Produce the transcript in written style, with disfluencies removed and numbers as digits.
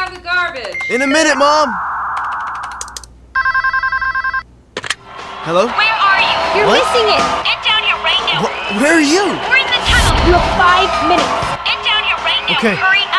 grab the garbage. In a minute, Mom. Hello? Where are you? You're What? missing it. Get down here right now. Where are you? We're in the tunnel. You have 5 minutes. Get down here right now. Okay. Hurry